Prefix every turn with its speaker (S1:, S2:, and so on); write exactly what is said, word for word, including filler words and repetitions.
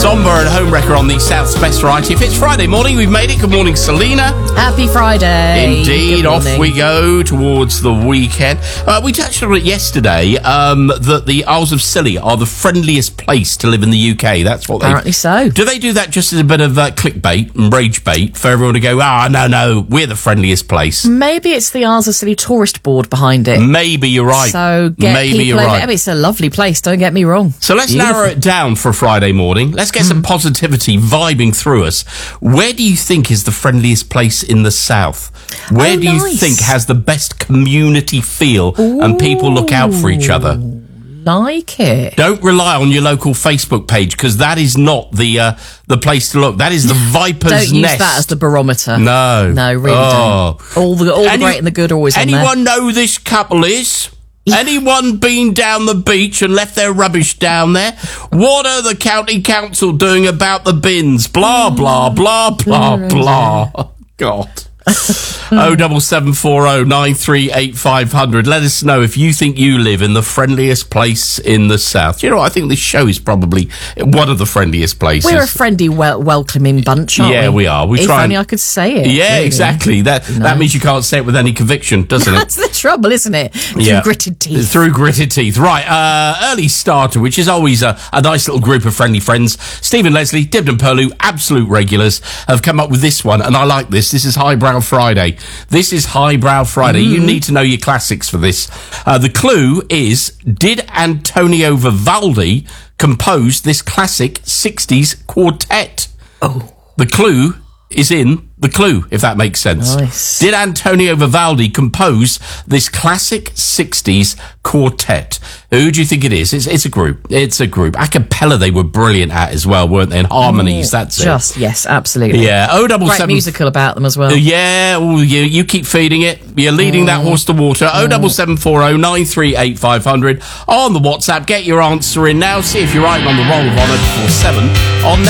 S1: Somber and Homewrecker on the South's Best Variety. If it's Friday morning, we've made it. Good morning, Selena.
S2: Happy Friday.
S1: Indeed, off we go towards the weekend. Uh, we touched on it yesterday, um, that the Isles of Scilly are the friendliest place to live in the U K. That's what they...
S2: Apparently so.
S1: Do they do that just as a bit of uh, clickbait and rage bait for everyone to go, ah, oh, no, no, we're the friendliest place?
S2: Maybe it's the Isles of Scilly tourist board behind it.
S1: Maybe you're right.
S2: So get
S1: Maybe
S2: people
S1: you're
S2: over.
S1: right.
S2: I mean, it's a lovely place, don't get me wrong.
S1: So let's
S2: Beautiful.
S1: narrow it down for a Friday morning. Let's get some positivity vibing through us. Where do you think is the friendliest place in the South? Where
S2: Oh,
S1: do you
S2: nice.
S1: think has the best community feel and people look out for each other?
S2: Like it.
S1: Don't rely on your local Facebook page, because that is not the uh, the place to look. That is the Viper's
S2: Don't use
S1: Nest.
S2: that as the barometer.
S1: No.
S2: No, really
S1: Oh.
S2: don't. All the, all the
S1: Any-
S2: great and the good are always on there.
S1: Anyone know who this couple is? Anyone been down the beach and left their rubbish down there? What are the county council doing about the bins? Blah, blah, blah, blah, blah. Oh, God. oh double seven four oh nine three eight five hundred. Let us know if you think you live in the friendliest place in the South. You know, I think this show is probably one of the friendliest places.
S2: We're a friendly, wel- welcoming bunch, aren't we?
S1: Yeah, we are. We
S2: if
S1: try
S2: only
S1: and-
S2: I could say it.
S1: Yeah,
S2: really.
S1: exactly. That that means you can't say it with any conviction, doesn't it?
S2: That's the trouble, isn't it? Through
S1: Yeah.
S2: gritted teeth.
S1: Through gritted teeth. Right, uh, early starter, which is always a, a nice little group of friendly friends. Stephen Leslie, Dibden Perlew, absolute regulars, have come up with this one, and I like this. This is Highbrow Friday. This is Highbrow Friday.
S2: Mm.
S1: You need to know your classics for this. Uh, the clue is, did Antonio Vivaldi compose this classic sixties quartet?
S2: Oh.
S1: The clue is in the clue, if that makes sense.
S2: Nice.
S1: Did Antonio Vivaldi compose this classic sixties quartet? Who do you think it is? It's, it's a group. It's a group. A cappella they were brilliant at as well, weren't they? And harmonies, that's
S2: Just, yes, absolutely.
S1: it. Yeah. Oh, double
S2: Great
S1: seven.
S2: musical about them as well.
S1: Yeah, oh, you, you keep feeding it. You're leading that horse to water. Oh, double seven four oh nine three eight five hundred on the WhatsApp. Get your answer in now. See if you're right on the roll of honour for seven on.